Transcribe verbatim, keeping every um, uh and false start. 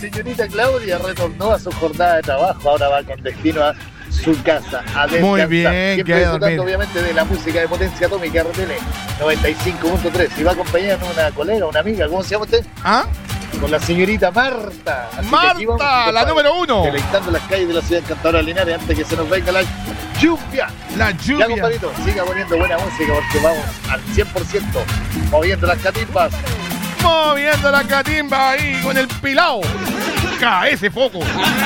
señorita Claudia retornó a su jornada de trabajo, ahora va con destino a su casa a descansar. Muy bien, siempre que haya disfrutando dormido. obviamente de la música de Potencia Atómica R T L noventa y cinco punto tres. Y va acompañando una colega, una amiga, ¿cómo se llama usted? ¿Ah? Con la señorita Marta. Así que Marta, aquí vamos, la compadre, número uno. deleitando las calles de la ciudad encantadora de Linares antes que se nos venga la lluvia. La Ya, lluvia. compadrito, siga poniendo buena música porque vamos al cien por ciento moviendo las catimbas. Moviendo la catimba ahí con el pilao. Cae ese foco.